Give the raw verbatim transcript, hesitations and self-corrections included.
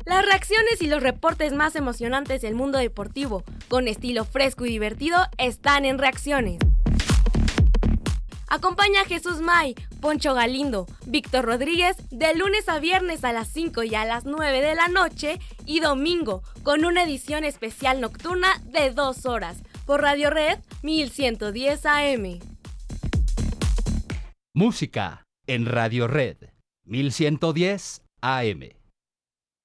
Las reacciones y los reportes más emocionantes del mundo deportivo, con estilo fresco y divertido, están en Reacciones. Acompaña a Jesús May, Poncho Galindo, Víctor Rodríguez de lunes a viernes a las cinco y a las nueve de la noche y domingo con una edición especial nocturna de dos horas por Radio Red mil ciento diez A M. Música en Radio Red mil ciento diez A M.